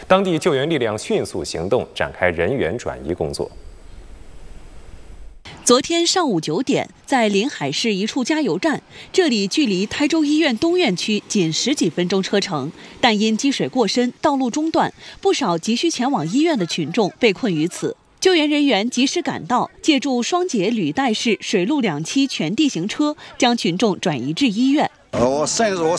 当地救援力量迅速行动，展开人员转移工作。 昨天上午9点，在临海市一处加油站，这里距离台州医院东院区仅10几分钟车程，但因积水过深，道路中断，不少急需前往医院的群众被困于此。救援人员及时赶到，借助双节履带式水陆两栖全地形车，将群众转移至医院。 我